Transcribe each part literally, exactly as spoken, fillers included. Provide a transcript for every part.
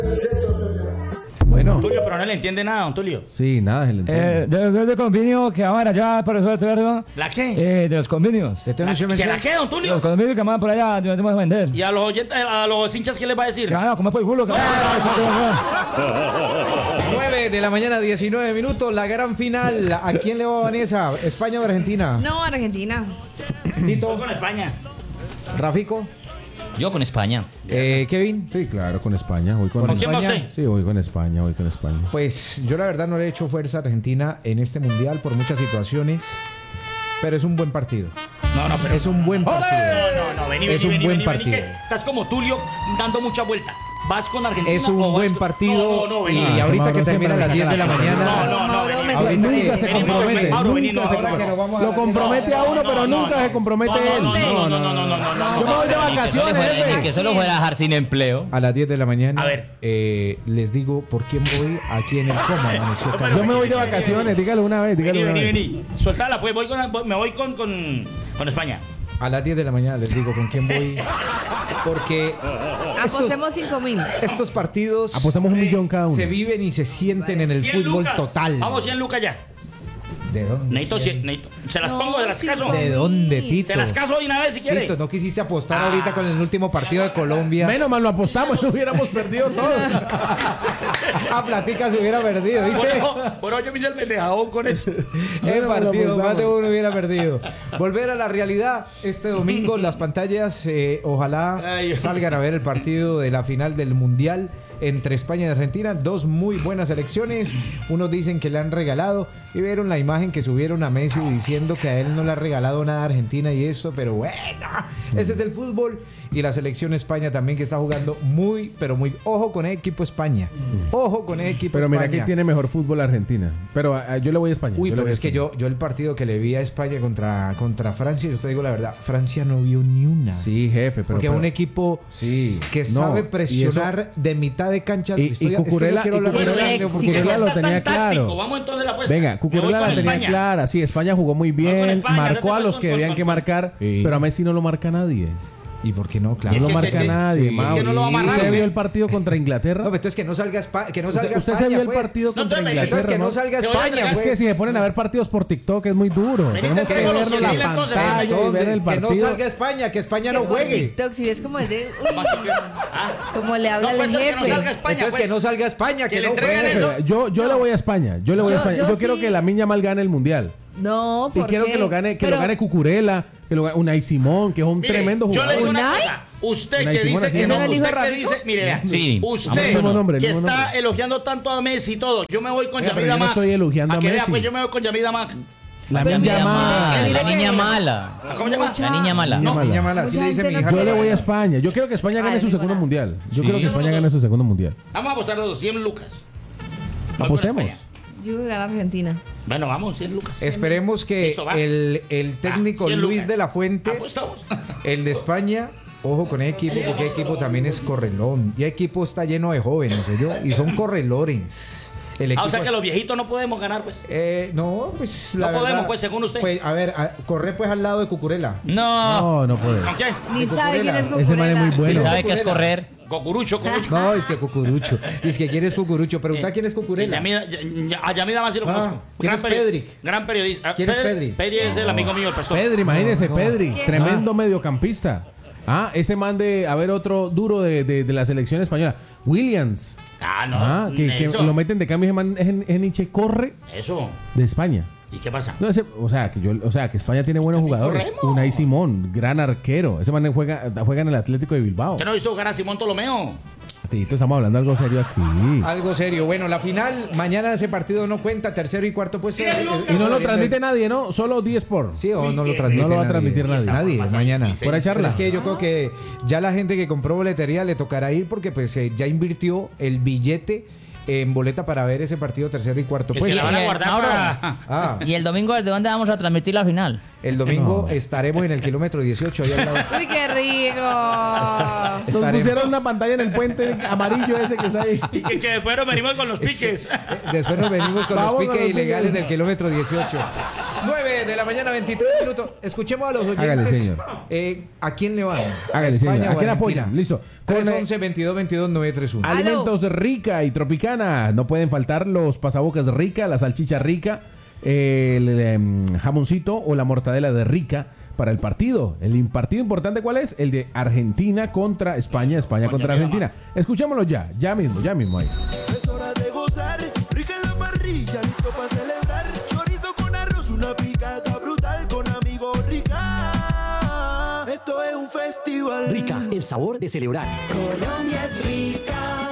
Bueno. Don Tulio, pero no le entiende nada, don Tulio. Sí, nada se le entiende. Eh, de, de, de convenio que van allá por eso de ¿La qué? Eh, de los convenios. ¿La, ¿Que la qué, don Tulio? Los convenios que van por allá, te vamos a vender. ¿Y a los oyentes, a los hinchas qué les va a decir? Que van a comer por el culo. Que van nueve de la mañana, diecinueve minutos, la gran final. ¿A quién le va Vanessa? ¿España o Argentina? No, Argentina. Tito. Con España. Rafico. Yo con España. Eh, Kevin. Sí, claro, con España. Voy con, ¿Con quién va España. usted? Sí, voy con España, voy con España. Pues yo la verdad no le he hecho fuerza a Argentina en este mundial por muchas situaciones, pero es un buen partido. No, no, pero... Es un buen partido. No, no, no, vení, Es vení, un vení, buen vení, partido. vení, que estás como Tulio dando mucha vuelta. ¿Vas con Argentina Es un o vas buen con- partido. No, no, no, vení. Y Ah, ahorita Mauro que siempre termina a me las saca diez de la la cara. mañana. No, no, no, vení. Ahorita Nunca que- se vení, compromete. Mauro, vení, Nunca no, se ahora compromete. que nos vamos a- Lo compromete a uno, pero no, nunca no. se compromete No, él. no, no, no, no, no, no, no, Yo me voy de Ni que solo vacaciones, fuera- ni jefe. que solo fuera a dejar sin empleo. A las diez de la mañana. A ver. eh, les digo por quién voy aquí en el coma. Amaneció Cali. Yo me voy de vacaciones, dígalo una vez, dígalo Vení, una vení, vez. vení. Suéltala, pues voy con, voy- me voy con, con, con España. A las diez de la mañana les digo con quién voy. Porque estos, Apostemos cinco mil. estos partidos Apostamos un millón cada uno. se viven y se sienten en el cien fútbol lucas. total. Vamos, cien lucas ya. ¿De dónde? Necesito, cien, necesito. Se las No, pongo, se las cinco caso. ¿De dónde, Tito? Se las caso de una vez si quiere. Tito, no quisiste apostar ahorita con el último partido de Colombia. Menos mal lo apostamos, no hubiéramos perdido todo. A platica se hubiera perdido, Por ¿viste? eso, por eso yo me hice el pendejadón con eso. El Menos mal lo partido, más de apostamos. uno hubiera perdido. Volver a la realidad. Este domingo las pantallas, eh, ojalá Ay, salgan a ver el partido de la final del Mundial entre España y Argentina. Dos muy buenas selecciones. Unos dicen que le han regalado. Y vieron la imagen que subieron a Messi diciendo que a él no le ha regalado nada a Argentina y eso. Pero bueno, ese es el fútbol. Y la selección España también que está jugando muy, pero muy... Ojo con el equipo España. Ojo con el equipo Pero mira España. que tiene mejor fútbol Argentina. Pero ah, yo le voy a España. Uy, yo le pero voy a es que España. yo, yo el partido que le vi a España contra, contra Francia, yo te digo la verdad, Francia no vio ni una. Sí, jefe, pero... Porque pero- un equipo Sí. que No, sabe y presionar eso- de mitad de cancha. Y, y Estoy- es que yo Cucurella, quiero y hablar de Cucurella- Ronaldo, porque- Cucurella lo Está tenía tan táctico. claro. Vamos entonces a la apuesta. Venga, Me voy Cucurella con la tenía España. clara. Sí, España jugó muy Voy con bien, España, ya marcó te a voy los con- que con- habían con- que con- marcar, Sí. pero a Messi no lo marca nadie. ¿Y por qué no? Claro. No lo que- marca que- nadie, sí. Mau. Es que no lo va a amarrar, ¿Usted ¿eh? vio el partido contra Inglaterra? No, pero entonces que no salga, Espa- que no salga ¿Usted, usted España, se vio el pues. partido No, contra entonces, Entonces Inglaterra? que no ¿no? salga Te voy a España, entregar- Es pues. que si se ponen a ver partidos por TikTok es muy duro. Vení, Tenemos te que traigo ver los la cien mil, entonces, pantalla y Entonces, ver el que no partido. salga España, que España no Que por juegue. TikTok, si ves como es de... ¿Cómo así que- ah? Como le habla No, pues, el entonces que no jefe. salga España, Entonces pues. que no salga España, que, Que le no entreguen juegue. eso. Yo, yo le voy a España. Yo le voy a Yo- España. Yo, yo quiero sí. que la Miña Mal gane el mundial. No, Y ¿por quiero qué? que lo gane, que Pero- lo gane Cucurella, que lo gane Unai Simón, que es un Mire, tremendo yo le jugador. digo una ¿Unai? cosa. Usted Unai que Simón, dice así que se no, llama. ¿El hijo de usted que Rafico? dice, mire, vea, Sí, usted el mismo nombre, el que mismo está nombre. elogiando tanto a Messi y todo, yo me voy con Oiga, pero Yamida yo no Mac. estoy elogiando a que vea, Messi. pues yo me voy con Yamida Mac. La Pero Miña mira, Mal. mira, La que- niña mala. ¿Cómo se llama? Mucha- La niña mala. Niña mala. Niña mala, así Mucha le dice mi gente hija. no Yo le voy a Ay, España. Yo quiero que España gane Ay, su mi segundo buena. mundial. Yo Sí. quiero que España gane su segundo mundial. Vamos a apostar los cien lucas. Voy con Apostemos. España. Yo voy a ganar Argentina. Bueno, vamos, cien lucas. Esperemos que Listo, va. el, el técnico Ah, cien Luis lucas. de la Fuente, Apostamos. el de España, ojo con el equipo, porque el equipo también es correlón. Y el equipo está lleno de jóvenes, ¿oyó? Y son correlores. El Ah, o sea equipo- que los viejitos no podemos ganar, pues. Eh, no, pues No la podemos, verdad, pues, según usted. Pues, a ver, a- corre pues al lado de Cucurella. No. No, no puede. ¿Con qué? Ni ¿De sabe quién es Cucurella? Ese man es muy Cucurella. bueno. ¿Quién sabe qué es correr? Cocurucho, cocurucho. No, es que Cucurucho. Es que quién es Cucurucho. Pregunta quién es Cucurella. Yamida, y- y- a Yamida más sí lo Ah, conozco. ¿quién es peri- Pedri? Gran periodista. Ah, ¿Quién es Pedri? Pedri es el amigo mío, el pastor. Pedri, imagínese, No, no. Pedri, ¿Quién? tremendo mediocampista. Ah, este man de, a ver, otro duro de, de, de la selección española, Williams. Ah, no. Ah, que, que eso. lo meten de cambio, ese man es en, en Nietzsche, corre Eso. de España. ¿Y qué pasa? No, ese- o sea, que yo, o sea, que España tiene buenos También jugadores. corremos. Unai Simón, gran arquero. Ese man juega, juega en el Atlético de Bilbao. ¿Usted no ha visto jugar a Simón Tolomeo? Tito, estamos hablando algo serio aquí. Algo serio. Bueno, la final, mañana ese partido no cuenta, tercero y cuarto puesto. Sí, Lucas. Y no lo transmite nadie, ¿no? Solo diez por. Sí, o no lo bien. transmite No lo va a nadie. transmitir nadie. Nadie, Pasa, mañana. dice. Fuera de Pero charla. es que yo creo que ya la gente que compró boletería le tocará ir porque pues eh, ya invirtió el billete en boleta para ver ese partido tercero y cuarto Que puesto. se la van a Bien, guardar Mauro. para... Ah, ¿Y el domingo desde dónde vamos a transmitir la final? el domingo estaremos en el kilómetro dieciocho. Ahí al lado. Uy, qué rico. Nos Estaremos- pusieron una pantalla en el puente amarillo ese que está ahí. Y que, que después nos venimos con los piques. Después nos venimos con Vamos los con piques los ilegales piques. del kilómetro dieciocho. nueve de la mañana, veintitrés minutos. Escuchemos a los oyentes. Hágale, señor. Eh, ¿A quién le van? Hágale, ¿A señor. España ¿A o quién Argentina? apoyan? Listo. tres Con, eh, once, veintidós, veintidós, nueve tres uno. Alimentos Rica y Tropicana. No pueden faltar los pasabocas Rica, la salchicha Rica, el, el, em, jamoncito o la mortadela de Rica para el partido. El partido importante, ¿cuál es? El de Argentina contra España, España Coño, contra mira, Argentina. Escuchémoslo ya, ya mismo, ya mismo ahí. Es hora de gozar, rica en la parrilla, listo para celebrar. Chorizo con arroz, una picada brutal con amigos Rica. Esto es un festival. Rica, el sabor de celebrar. Colombia es rica,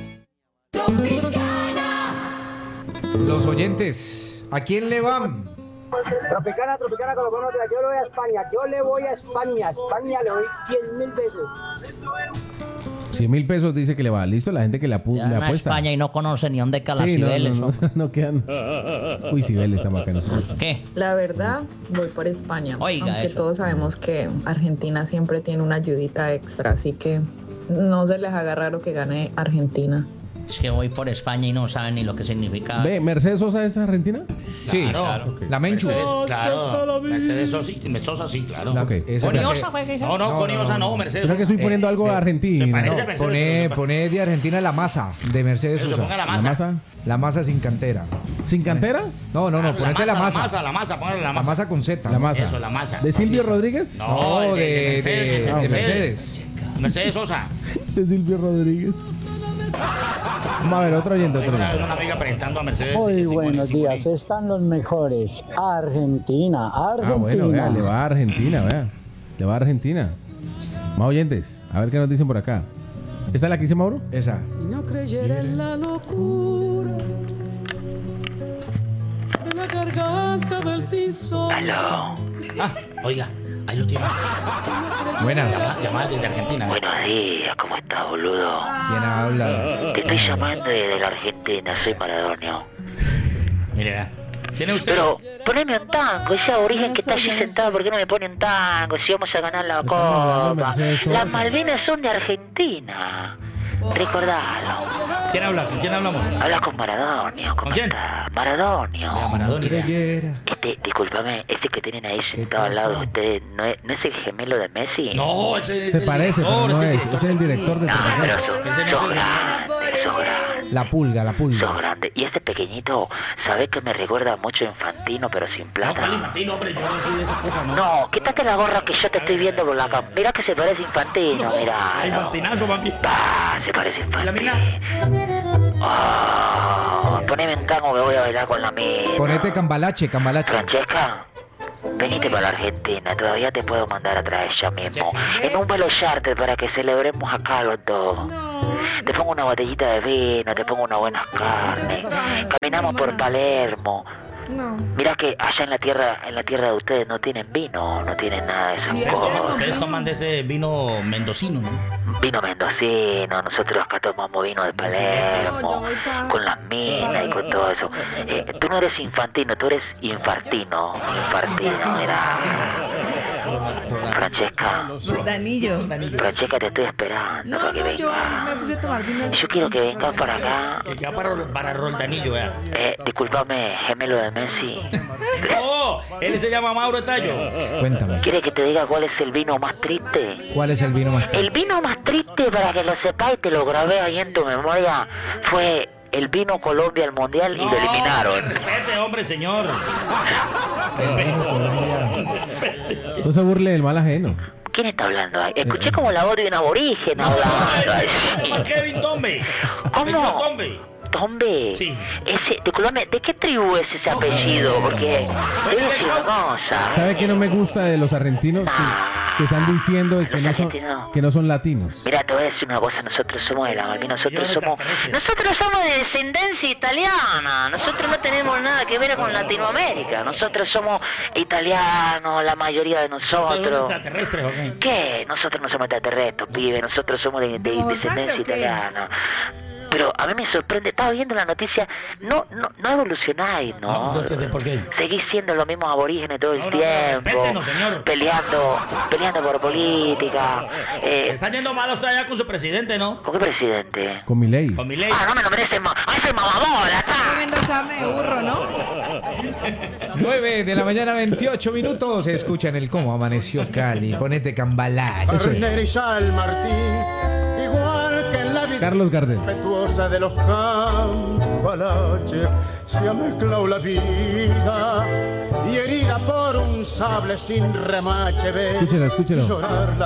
tropicana. Los oyentes, ¿a quién le van? Tropicana, Tropicana, Colocón, yo le voy a España, yo le voy a España, España le doy diez mil pesos. cien mil pesos dice que le va. Listo, la gente que le, apu- Ya le van a apuesta. España y no conoce ni dónde quedan las Sí, no, Cibeles. no, no, no quedan. Uy, Cibeles está bacano. ¿Qué? La verdad, voy por España. Oiga, aunque eso. todos sabemos que Argentina siempre tiene una ayudita extra, así que no se les haga raro que gane Argentina. Es que voy por España y no saben ni lo que significa. Ve, ¿Mercedes Sosa es argentina? Sí, Claro. la Menchu. Mercedes, claro. Mercedes Sosa, sí, Sosa, sí, claro. La- Ok. esa es la Curiosa, que- güey. No, no, Coniosa no, Mercedes. Yo creo que estoy poniendo algo eh, argentino. se parece ¿no? a Mercedes. Pone, pone de Argentina la masa de Mercedes Eso, Sosa. ponga la La masa. masa. La masa sin cantera. ¿Sin cantera? No, no, no, ponete la masa. La masa, la masa, póngale la La masa. masa con Z. La masa. Eso, la masa. ¿De Silvio Rodríguez? No, No, de, de, de de- Mercedes. de Ah, ok. Mercedes. Mercedes Sosa. De Silvio Rodríguez. Vamos a ver, otro oyente, otro Una, oyente. una amiga presentando a Mercedes. Muy sí, sí, buenos sí, sí, días, sí. están los mejores. Argentina, Argentina. Ah, bueno, vea, le va a Argentina, vea. Le va a Argentina. Más oyentes, a ver qué nos dicen por acá. ¿Esta es la que dice Mauro? Esa. Si no creyera en la locura de la garganta del sinsomnio. Ah, oiga, ahí lo tiene. Buenas. Llamada desde Argentina. Buenos días, ¿cómo estás, boludo? ¿Quién habla? Te estoy llamando desde la Argentina, soy Maradonio. Mire, vea. ¿Tiene usted? Pero poneme un tango, ese aborigen que está allí sentado, ¿por qué no me pone un tango? Si vamos a ganar la estamos hablando de copa. Mercedes Sosa. Las Malvinas son de Argentina. Recordalo. ¿Quién habla? ¿Con quién hablamos? Hablas con Maradonio, ¿cómo ¿Con quién? está? Maradonio. Ya, Maradona. Creyera. Este, discúlpame, este que tienen ahí sentado al lado de ustedes, ¿no es, ¿no es el gemelo de Messi? No, ese es Se el parece, pero director, no ese es. Ese es el director de No, pero sos, Ese sos no es el- grande, sos grande. La pulga, la Sos pulga. grande. Y este pequeñito, ¿sabes que me recuerda mucho a Infantino, pero sin No, plata? ¿cuál Infantino, hombre? Yo no soy de esas cosas, ¿no? No, quítate la gorra que yo te estoy viendo por la cama. Mira que se parece a Infantino, mira. Infantinazo, papi. Ah, se parece a ¿La Infantino. mina? Oh, poneme un tango que voy a bailar con la mina. Ponete cambalache, cambalache. Francesca, venite para la Argentina, todavía te puedo mandar a traer ya mismo. En un vuelo charter para que celebremos acá los dos. Te pongo una botellita de vino, te pongo unas buenas carnes. Caminamos por Palermo. No. Mira que allá en la tierra, en la tierra de ustedes no tienen vino, no tienen nada de esas Ustedes toman, cosas. ustedes toman de ese vino mendocino, ¿no? Vino mendocino, nosotros acá tomamos vino de Palermo, con las minas y con todo eso. Eh, tú no eres infantino, tú eres infartino, infartino, mira. Francesca, Danillo. Francesca, te estoy esperando No, para que no, yo me vengas. prefiero tomar vino. Yo quiero que vengas para acá. Que queda para, para Roldanillo, vea. Eh, discúlpame, gemelo de Messi. ¡Oh! Él se llama Mauro Tallo. Cuéntame. ¿Quieres que te diga cuál es el vino más triste? ¿Cuál es el vino más? El vino más triste, para que lo sepáis, te lo grabé ahí en tu memoria, fue el vino Colombia al Mundial y lo eliminaron. Respete, hombre, señor. No se burle del mal ajeno. ¿Quién está hablando ahí? Escuché como la voz de un aborigen hablando así. Kevin Tombe. ¿Cómo? Tombe. Tombe. Sí. Ese, disculpame, ¿de qué tribu es ese apellido? Porque te voy a decir una cosa. ¿Sabe qué no me gusta de los argentinos? Que, que están diciendo que Los no, son, argentinos. que no son latinos. Mira, te voy a decir una cosa, nosotros somos de la Malvinas, nosotros Yo somos, extraterrestre. nosotros somos de descendencia italiana, nosotros no tenemos nada que ver con Latinoamérica, nosotros somos italianos, la mayoría de Ustedes son nosotros. extraterrestres, ¿ok? ¿Qué? Nosotros no somos extraterrestres, pibe, nosotros somos de, de ¿De descendencia Oaxaca o qué? italiana. Pero a mí me sorprende, estaba viendo la noticia, no no, no evolucionáis, ¿no? No, ¿por qué? ¿Por qué? Seguís siendo los mismos aborígenes todo el No, no, no, tiempo, respétenos, señor. peleando, peleando por política. Se Eh, está yendo mal usted allá con su presidente, ¿no? ¿Con qué presidente? Con mi ley. Con mi ley. Ah, no me lo merecen más. ¡Ah, ese mamabola! está! Comiendo carne de burro, ¿no? nueve de la mañana, veintiocho minutos. Se escucha en el Cómo Amaneció Cali. Ponete cambalache. Carnerizal Martín, igual que en la vida Carlos Gardel. impetuosa de los cambalaches, se ha mezclado la vida y herida por un sable sin remache. Ves Escúchelo, escúchelo. llorar la